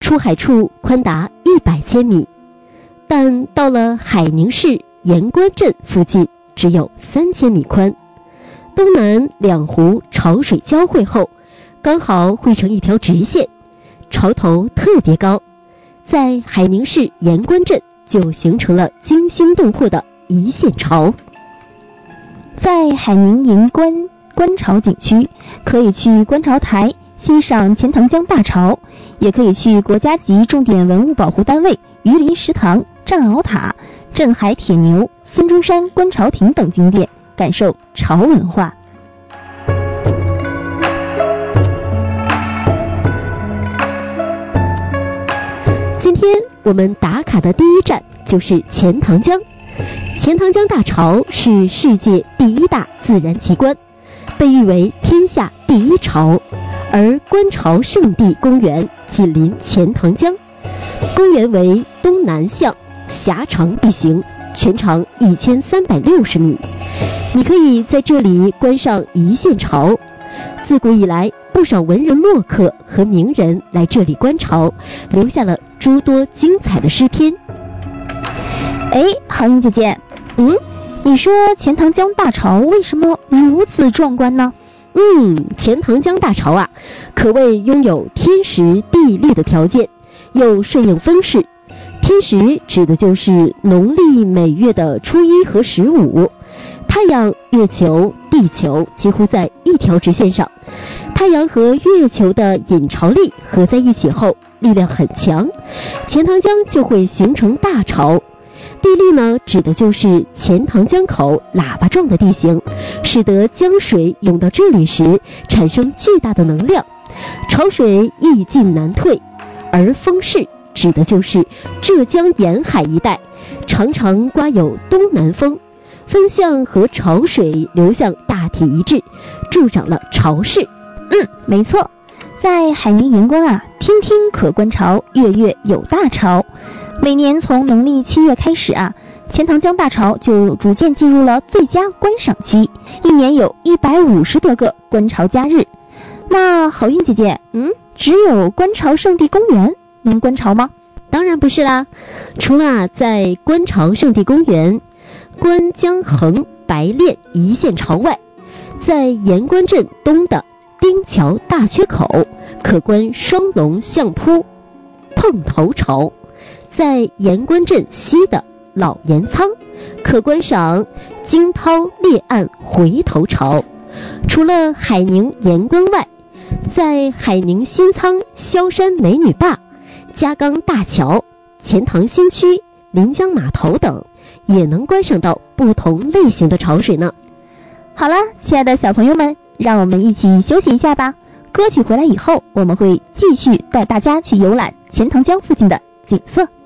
出海处宽达100千米，但到了海宁市盐官镇附近只有3000米宽。东南两湖潮水交汇后，刚好汇成一条直线，潮头特别高，在海宁市盐官镇就形成了惊心动魄的一线潮。 在海宁盐官观潮景区，可以去观潮台欣赏钱塘江大潮，也可以去国家级重点文物保护单位榆林石塘、战鳌塔、镇海铁牛、孙中山观潮亭等景点，感受潮文化。 今天我们打卡的第一站就是钱塘江。钱塘江大潮是世界第一大自然奇观，被誉为天下第一潮，而观潮圣地公园紧邻钱塘江。公园为东南向，狭长地形，全长1360米。你可以在这里观赏一线潮。自古以来，不少文人墨客和名人来这里观潮，留下了诸多精彩的诗篇。 郝英姐姐，你说钱塘江大潮为什么如此壮观呢？ 钱塘江大潮啊，可谓拥有天时地利的条件，又顺应风势。天时指的就是农历每月的初1和15，太阳、月球、地球几乎在一条直线上，太阳和月球的引潮力合在一起后，力量很强，钱塘江就会形成大潮。地利呢，指的就是钱塘江口喇叭状的地形，使得江水涌到这里时产生巨大的能量，潮水易进难退。而风势指的就是浙江沿海一带常常刮有东南风，风向和潮水流向大体一致，助长了潮势。 没错，在海宁盐官啊，天天可观潮，月月有大潮。每年从农历7月开始啊，钱塘江大潮就逐渐进入了最佳观赏期，一年有150多个观潮佳日。那好运姐姐，只有观潮圣地公园能观潮吗？ 当然不是啦，除了在观潮圣地公园观江衡、白练一线潮外，在盐官镇东的丁桥大缺口可观双龙相扑碰头潮，在盐官镇西的老盐仓可观赏惊涛裂岸回头潮。除了海宁盐官外，在海宁新仓萧山美女坝、嘉冈大桥、钱塘新区、临江码头等也能观赏到不同类型的潮水呢。 好了，亲爱的小朋友们，让我们一起休息一下吧。歌曲回来以后，我们会继续带大家去游览钱塘江附近的景色。